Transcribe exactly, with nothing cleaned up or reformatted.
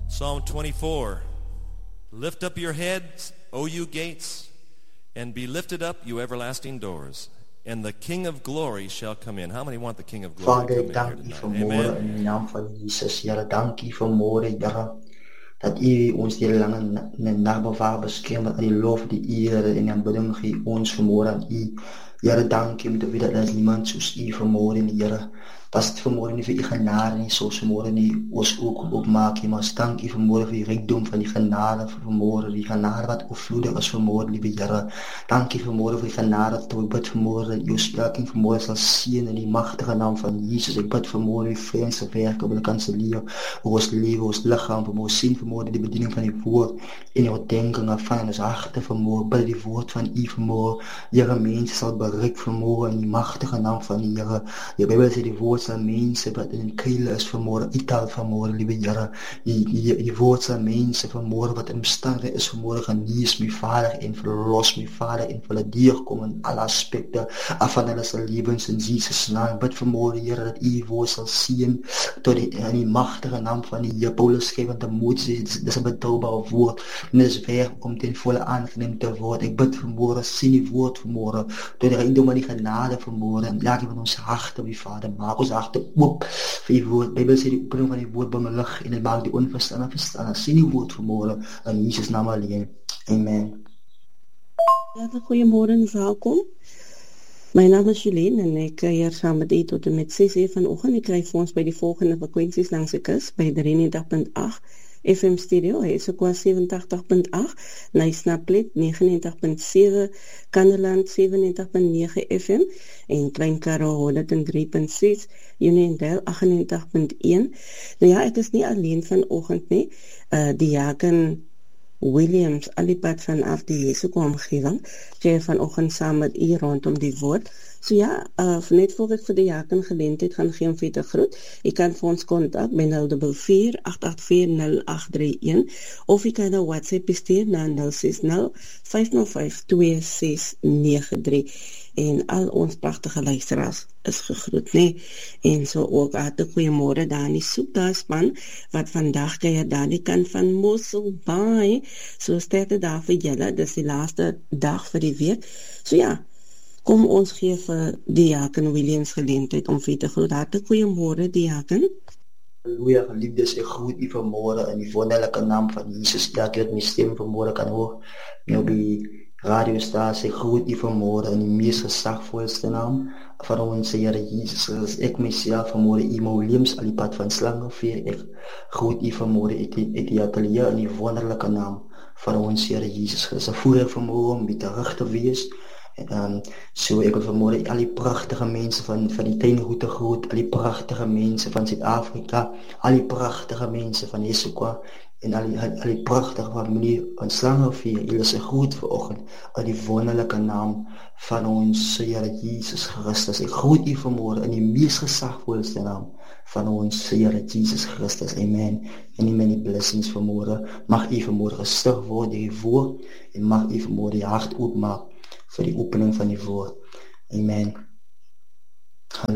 Psalm twenty-four. Lift up your heads, O you gates, and be lifted up, you everlasting doors, and the King of glory shall come in. How many want the King of glory Vader, to ek come in dank here U tonight? vanmôre Amen. in die naam van Jesus. Here, dank U vanmôre, Here, dat U ons die lange nagbewaar beskerm met die lof, die eer en die aanbidding gee ons vanmôre aan U. Here, dank U om te weet dat daar is niemand soos U vanmôre nie, Here. Was het vanmôre nie vir U genade nie, soos vanmôre nie ons ook opmaak nie, maar ons dank U vanmôre vir die rykdom van die genade vir vanmôre, die genade wat oorvloedig is vanmôre, liewe Here. Dank U vanmôre vir die genade wat ek bid vanmôre dat U ons elkeen vanmôre sal seën in die magtige naam van Jesus. Ek bid vanmôre die vreemde werk op die kanselleer, oor ons lewe, ons liggaam, vanmôre sien vanmôre die bediening van die woord en die oordenking van ons harte vanmôre, bid die woord van U vanmôre, Here, mense sal bereik vanmôre in die magtige naam van die Here. Die Bybel sê die woord sal mense wat in kuile is vanmôre uithaal vanmôre, liewe Here. Die, die, die woord sal mense vanmôre wat in omstandigheid is vanmôre genees, my Vader, en verlos, my Vader, en vir hulle deurkom in alle aspekte af van hulle se lewens in Jesus naam. Bid vanmôre, Here, dat U woord sal seën tot die, in die magtige naam van die Here. Paulus skryf aan Timoteus, dis 'n betroubare woord en dis werk om ten volle aangeneem te word. Ek bid vanmôre, sien die woord vanmôre tot die rykdom van die genade vanmôre en elkeen van ons harte, my Vader, maak ons harte oop vir die woord. Bybel sê die opening van die woord bring lig en dit maak die onverstandige verstandig. Sien die woord vanmôre in Jesus naam alleen. Amen. Ja, goeiemôre en welkom. My naam is Julien en ek kuier saam met u tot en met ses uur vanoggend. Ek kry vir ons by die volgende frekwensies langs die kus by drie negentig punt agt F M Stereo, Esokwa sewe agt punt agt, Nysnaplet negenennegentig punt sewe, Kanderland sewe negentig punt nege F M en Klein Karoo honderd drie punt ses, Uniondale agt negentig punt een. Nou ja, ek is nie alleen vanoggend nie. Uh, die Jaken Williams, alipad vanaf die Esokwa omgewing, sy vanoggend saam met u rondom die woord. So ja, uh, net voor ek vir die Jaken geleentheid gaan gee om vir te groet, jy kan vir ons kontak by nul vier vier, agt agt vier, nul agt drie een of jy kan 'n WhatsApp stuur na nul ses nul, vyf nul vyf, twee ses nege drie en al ons pragtige luisteraars is gegroet, nee. En so ook hartlik goeiemôre daar in die Soekdaspan wat vandag kuier daar die kant van Mosselbaai. So sterkte daar vir julle, dis die laaste dag vir die week. So ja, kom ons gee vir Diaken Williams geleentheid om vir te groet. Hartlik goeiemôre Diaken. Halleluja, geliefdes, ek groet u vanmôre in die wonderlike naam van Jesus. Elke wat my stem vanmôre kan hoor, en op die radiostasie, ek groet u vanmôre in die mees gesagvolste naam van ons Here Jesus Christus. Ek myself vanmôre Imo Williams, alipad van Slangeveer, ek groet u vanmôre uit die, uit die atelier in die wonderlike naam van ons Here Jesus Christus. Ek voer vanmôre om weer terug te wees. Um, so ek wil vanmôre al die pragtige mense van, van die tuinroete groet, al die pragtige mense van Suid-Afrika, al die pragtige mense van Esokwa en al die, al die pragtige familie van Slangeveer. Julle is groet vanoggend in die wonderlike naam van ons Here Jesus Christus. Ek groet u vanmôre in die mees gesagvolste naam van ons Here Jesus Christus. Amen. En many blessings vanmôre. Mag u vanmôre gestig word deur die woord en mag u vanmôre die hart oopmaak vir die opening van die woord. Amen.